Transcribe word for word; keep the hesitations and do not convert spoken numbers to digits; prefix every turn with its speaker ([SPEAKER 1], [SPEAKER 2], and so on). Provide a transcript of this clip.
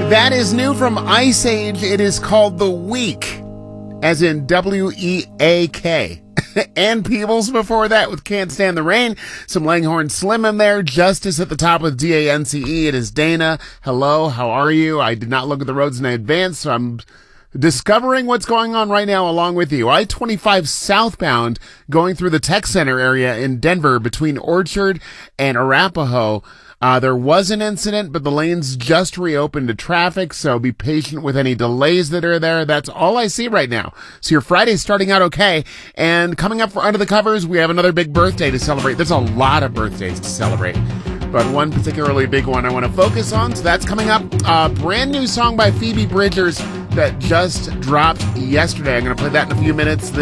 [SPEAKER 1] That is new from Ice Age. It is called The Week, as in W E A K. And Peebles before that with Can't Stand the Rain. Some Langhorne Slim in there. Justice at the top with D A N C E. It is Dana. Hello, how are you? I did not look at the roads in advance, so I'm discovering what's going on right now along with you. I twenty-five southbound going through the tech center area in Denver between Orchard and Arapahoe. Uh, there was an incident, but the lanes just reopened to traffic, so be patient with any delays that are there. That's all I see right now. So your Friday's starting out okay, and coming up for Under the Covers, we have another big birthday to celebrate. There's a lot of birthdays to celebrate, but one particularly big one I want to focus on, so that's coming up. A brand new song by Phoebe Bridgers that just dropped yesterday. I'm going to play that in a few minutes.